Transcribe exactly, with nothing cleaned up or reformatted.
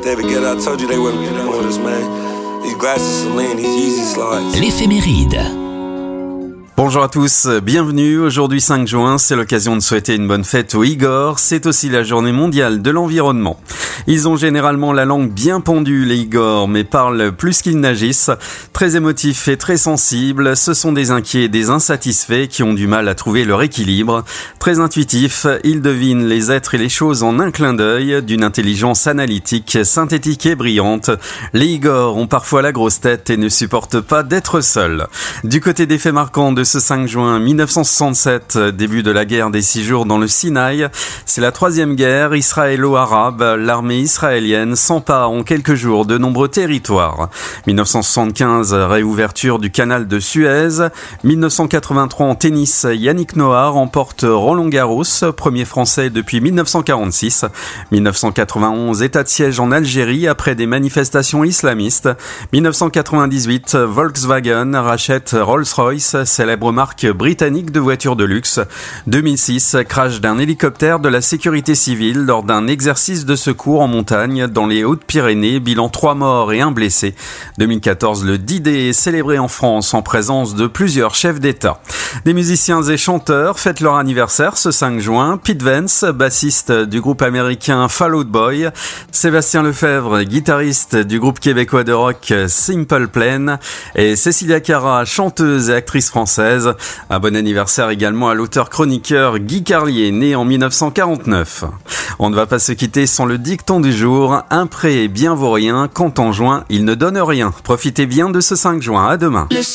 David Guetta, I told you they wouldn't be done with us, man. These glasses Celine, these Yeezy slides. L'éphéméride. Bonjour à tous, bienvenue. Aujourd'hui cinq juin, c'est l'occasion de souhaiter une bonne fête aux Igors. C'est aussi la journée mondiale de l'environnement. Ils ont généralement la langue bien pendue, les Igors, mais parlent plus qu'ils n'agissent. Très émotifs et très sensibles, ce sont des inquiets et des insatisfaits qui ont du mal à trouver leur équilibre. Très intuitifs, ils devinent les êtres et les choses en un clin d'œil, d'une intelligence analytique, synthétique et brillante. Les Igors ont parfois la grosse tête et ne supportent pas d'être seuls. Du côté des faits marquants de ce cinq juin mille neuf cent soixante-sept, début de la guerre des six jours dans le Sinaï, c'est la troisième guerre israélo-arabe. L'armée israélienne s'empare en quelques jours de nombreux territoires. mille neuf cent soixante-quinze, réouverture du canal de Suez. mille neuf cent quatre-vingt-trois en tennis, Yannick Noah remporte Roland Garros, premier français depuis mille neuf cent quarante-six. mille neuf cent quatre-vingt-onze, état de siège en Algérie après des manifestations islamistes. mille neuf cent quatre-vingt-dix-huit, Volkswagen rachète Rolls-Royce, célèbre marque britannique de voitures de luxe. deux mille six, crash d'un hélicoptère de la sécurité civile lors d'un exercice de secours en montagne dans les Hautes-Pyrénées, bilan trois morts et un blessé. deux mille quatorze, le D-Day est célébré en France en présence de plusieurs chefs d'État. Des musiciens et chanteurs fêtent leur anniversaire ce cinq juin. Pete Wentz, bassiste du groupe américain Fall Out Boy. Sébastien Lefebvre, guitariste du groupe québécois de rock Simple Plan. Et Cécilia Cara, chanteuse et actrice française. Un bon anniversaire également à l'auteur-chroniqueur Guy Carlier, né en mille neuf cent quarante-neuf. On ne va pas se quitter sans le dicton du jour. Un prêt bien vaut rien quand en juin il ne donne rien. Profitez bien de ce cinq juin. À demain.